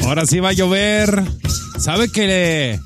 Ahora sí va a llover. ¿Sabe que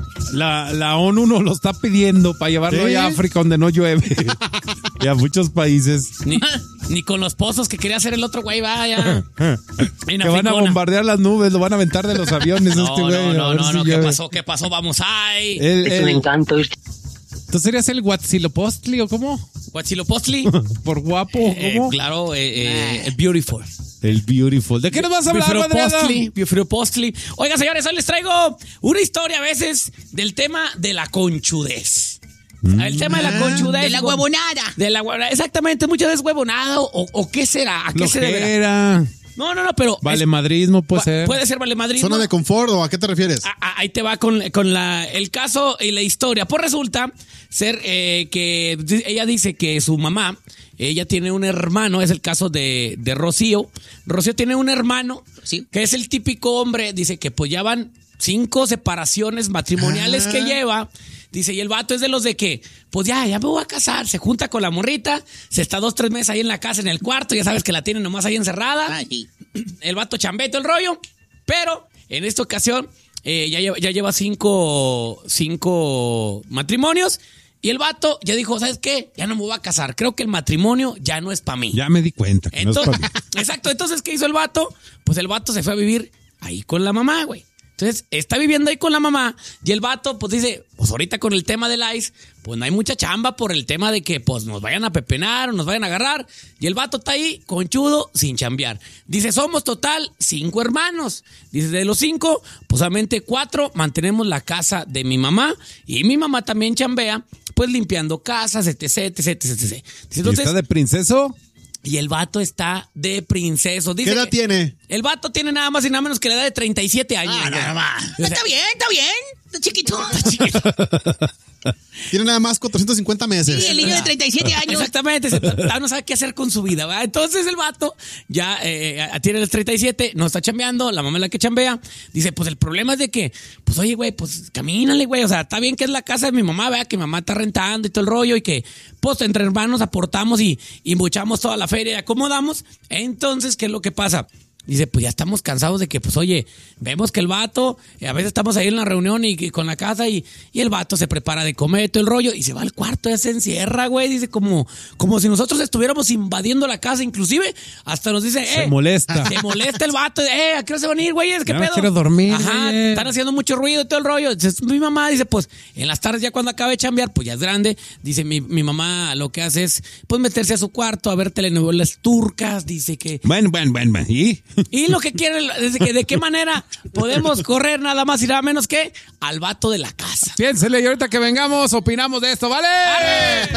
la ONU nos lo está pidiendo para llevarlo allá a África donde no llueve? Y a muchos países. Ni con los pozos que quería hacer el otro güey, vaya. Que van a bombardear las nubes, lo van a aventar de los aviones No, este güey. no, ¿qué pasó? Vamos ahí. Es un encanto. ¿Tú serías el Huatzilopostli o cómo? ¿Huatzilopostli? Por guapo, ¿cómo? Claro, el Beautiful. El Beautiful. ¿De qué nos vas a hablar, Beautiful? Oiga, señores, hoy les traigo una historia a veces del tema de la conchudez. El tema de la conchudez. De la huevonada. Exactamente, muchas veces huevonada o ¿qué será? ¿A qué se deberá? No, pero... Valemadrismo puede ser. Puede ser valemadrismo. ¿Zona de confort o a qué te refieres? Ahí te va con el caso y la historia. Pues resulta ser que ella dice que su mamá, ella tiene un hermano, es el caso de Rocío. Rocío tiene un hermano, ¿sí?, que es el típico hombre, dice que pues ya van 5 separaciones matrimoniales que lleva. Dice, y el vato es de los de que, pues ya me voy a casar. Se junta con la morrita, se está 2-3 meses ahí en la casa, en el cuarto. Ya sabes que la tienen nomás ahí encerrada. Ay. El vato chambeto el rollo. Pero en esta ocasión ya lleva 5 matrimonios. Y el vato ya dijo, ¿sabes qué? Ya no me voy a casar. Creo que el matrimonio ya no es para mí. Ya me di cuenta que entonces, no es para mí. Exacto. Entonces, ¿qué hizo el vato? Pues el vato se fue a vivir ahí con la mamá, güey. Entonces, está viviendo ahí con la mamá y el vato, pues dice, pues ahorita con el tema del ICE, pues no hay mucha chamba por el tema de que pues nos vayan a pepenar o nos vayan a agarrar. Y el vato está ahí, conchudo, sin chambear. Dice, somos total 5 hermanos. Dice, de los 5, pues solamente 4 mantenemos la casa de mi mamá y mi mamá también chambea, pues limpiando casas, etc. Dice, entonces, ¿está de princeso? Y el vato está de princeso. Dice, ¿qué edad tiene? El vato tiene nada más y nada menos que la edad de 37 años. Nada más. O sea, Está bien. Está chiquito. Tiene nada más 450 meses. Sí, el niño de 37 años. Exactamente. No sabe qué hacer con su vida, ¿verdad? Entonces el vato ya tiene los 37, no está chambeando, la mamá es la que chambea. Dice, pues el problema es de que, pues oye, güey, pues camínale, güey. O sea, está bien que es la casa de mi mamá, ¿verdad? Que mi mamá está rentando y todo el rollo y que, pues entre hermanos aportamos y mochamos toda la feria y acomodamos. Entonces, ¿qué es lo que pasa? Dice, pues ya estamos cansados de que, pues oye, vemos que el vato, a veces estamos ahí en la reunión y con la casa y el vato se prepara de comer todo el rollo y se va al cuarto, ya se encierra, güey. Dice, como si nosotros estuviéramos invadiendo la casa, inclusive hasta nos dice, se molesta. Se molesta el vato, ¿a qué hora se van a ir, güey? ¿Qué ya pedo? Quiero dormir. Ajá, están haciendo mucho ruido y todo el rollo. Entonces, mi mamá dice, pues en las tardes ya cuando acabe de chambear, pues ya es grande. Dice, mi mamá lo que hace es, pues meterse a su cuarto a ver telenovelas turcas. Dice que... Bueno. Y lo que quiere es que de qué manera podemos correr nada más y nada menos que al vato de la casa. Piénsele y ahorita que vengamos opinamos de esto, ¿vale?